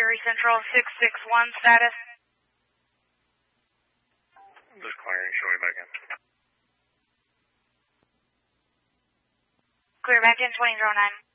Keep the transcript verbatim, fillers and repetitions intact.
Erie Central six six one status. Just clearing, show me back in. Clear back in twenty oh nine.